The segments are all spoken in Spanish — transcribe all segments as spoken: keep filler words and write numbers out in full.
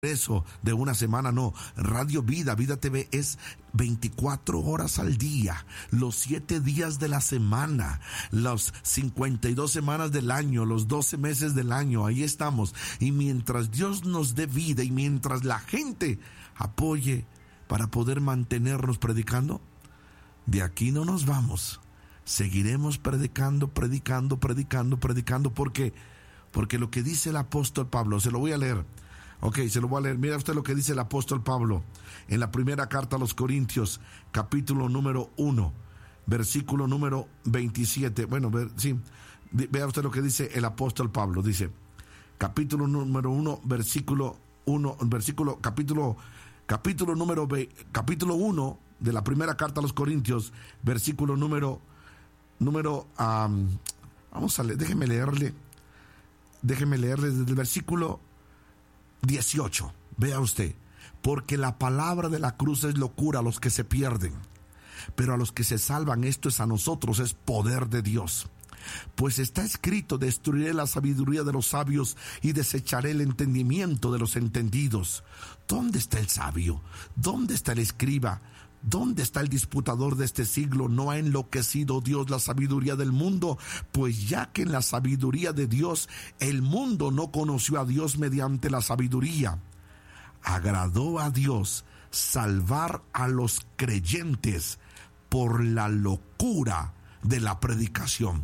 eso de una semana, no. Radio Vida, Vida T V es veinticuatro horas al día, los siete días de la semana, las cincuenta y dos semanas del año, los doce meses del año, ahí estamos. Y mientras Dios nos dé vida y mientras la gente apoye para poder mantenernos predicando, de aquí no nos vamos. Seguiremos predicando, predicando, predicando, predicando, porque porque lo que dice el apóstol Pablo, se lo voy a leer. Ok, se lo voy a leer. Mira usted lo que dice el apóstol Pablo en la primera carta a los Corintios, capítulo número uno, versículo número veintisiete. Bueno, ver, sí, vea usted lo que dice el apóstol Pablo. Dice, capítulo número uno, versículo uno, versículo, capítulo, capítulo número, capítulo uno de la primera carta a los Corintios, versículo número, número, um, vamos a leer, déjeme leerle, déjeme leerle desde el versículo dieciocho, vea usted, porque la palabra de la cruz es locura a los que se pierden, pero a los que se salvan, esto es a nosotros, es poder de Dios. Pues está escrito, destruiré la sabiduría de los sabios y desecharé el entendimiento de los entendidos. ¿Dónde está el sabio? ¿Dónde está el escriba? ¿Dónde está el disputador de este siglo? ¿No ha enloquecido Dios la sabiduría del mundo? Pues ya que en la sabiduría de Dios el mundo no conoció a Dios mediante la sabiduría, agradó a Dios salvar a los creyentes por la locura de la predicación.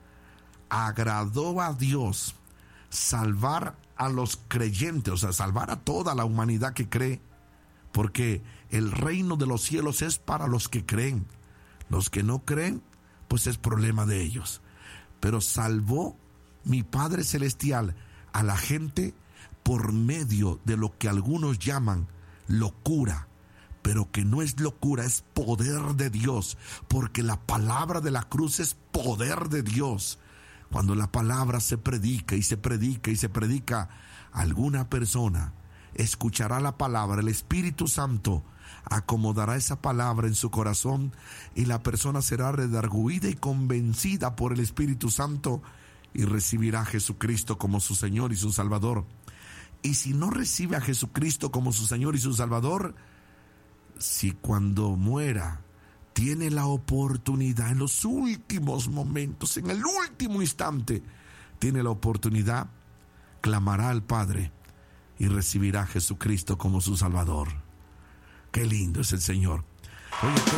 Agradó a Dios salvar a los creyentes, o sea, salvar a toda la humanidad que cree, porque el reino de los cielos es para los que creen. Los que no creen, pues es problema de ellos. Pero salvó mi Padre Celestial a la gente por medio de lo que algunos llaman locura, pero que no es locura, es poder de Dios, porque la palabra de la cruz es poder de Dios. Cuando la palabra se predica y se predica y se predica, alguna persona escuchará la palabra, el Espíritu Santo acomodará esa palabra en su corazón y la persona será redarguida y convencida por el Espíritu Santo y recibirá a Jesucristo como su Señor y su Salvador. Y si no recibe a Jesucristo como su Señor y su Salvador, si cuando muera tiene la oportunidad, en los últimos momentos, en el último instante, tiene la oportunidad, clamará al Padre y recibirá a Jesucristo como su Salvador. Qué lindo es el Señor. Oye,